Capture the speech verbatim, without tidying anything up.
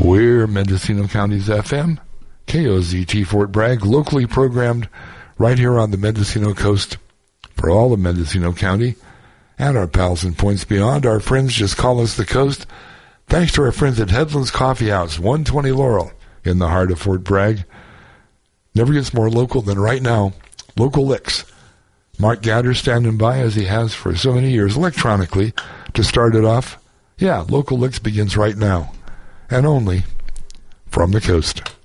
We're Mendocino County's F M, K O Z T Fort Bragg, locally programmed right here on the Mendocino coast for all of Mendocino County and our pals and points beyond. Our friends just call us the coast. Thanks to our friends at Headlands Coffee House, one twenty Laurel, in the heart of Fort Bragg. Never gets more local than right now. Local Licks. Mark Gatter standing by as he has for so many years electronically to start it off. Yeah, Local Licks begins right now. And only from the coast.